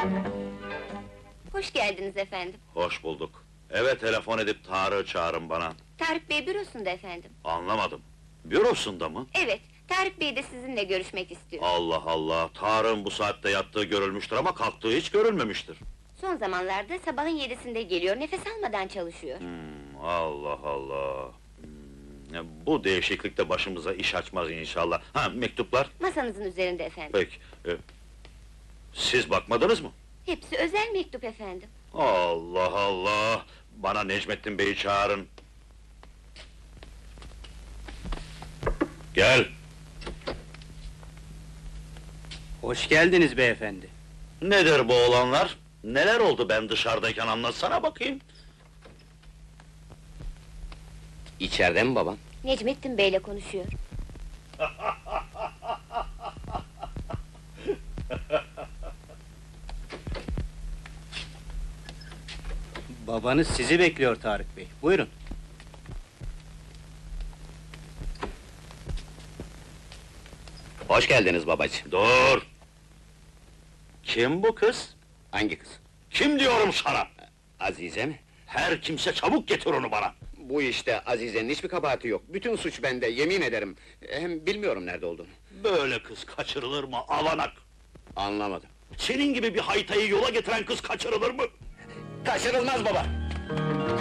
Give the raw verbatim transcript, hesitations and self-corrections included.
Hoş geldiniz efendim. Hoş bulduk. Evet, telefon edip Tarık'ı çağırın bana. Tarık Bey bürosunda efendim. Anlamadım. Bürosunda mı? Evet, Tarık Bey de sizinle görüşmek istiyor. Allah Allah, Tarık'ın bu saatte yattığı görülmüştür ama kalktığı hiç görülmemiştir. Son zamanlarda sabahın yedisinde geliyor, nefes almadan çalışıyor. Hmm, Allah Allah! Hmm, ya bu değişiklik de başımıza iş açmaz inşallah. Ha, mektuplar? Masanızın üzerinde efendim. Peki. e, siz bakmadınız mı? Hepsi özel mektup efendim. Allah Allah! Bana Necmettin Bey'i çağırın. Gel! Hoş geldiniz beyefendi. Nedir bu olanlar? Neler oldu ben dışarıdayken anlatsana bakayım. İçeride mi babam? Necmettin Bey'le konuşuyor. Babanız sizi bekliyor Tarık Bey. Buyurun. Hoş geldiniz babacığım. Dur! Kim bu kız? Hangi kız? Kim diyorum sana? Azize mi? Her kimse çabuk getir onu bana! Bu işte Azize'nin hiçbir kabahati yok. Bütün suç bende, yemin ederim. Hem bilmiyorum nerede olduğunu. Böyle kız kaçırılır mı, avanak? Anlamadım. Senin gibi bir haytayı yola getiren kız kaçırılır mı? Kaçırılmaz baba!